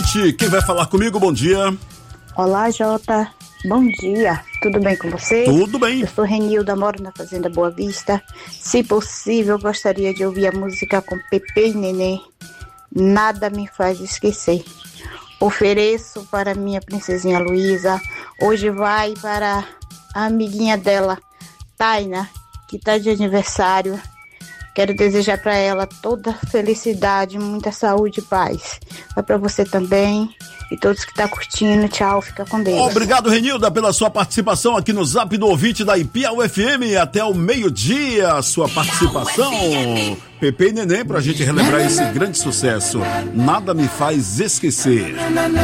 noite. Quem vai falar comigo? Bom dia. Olá, Jota. Bom dia. Tudo bem com você? Tudo bem. Eu sou Renilda, moro na Fazenda Boa Vista. Se possível, eu gostaria de ouvir a música com Pepe e Nenê. Nada me faz esquecer. Ofereço para minha princesinha Luísa. Hoje vai para a amiguinha dela, Taina, que está de aniversário. Quero desejar para ela toda felicidade, muita saúde e paz. Vai para você também e todos que estão curtindo. Tchau, fica com Deus. Obrigado, Renilda, pela sua participação aqui no Zap do Ouvinte da Ipiau FM. Até o meio-dia, a sua participação. Pepe e Neném, pra gente relembrar esse grande sucesso. Nada me faz esquecer.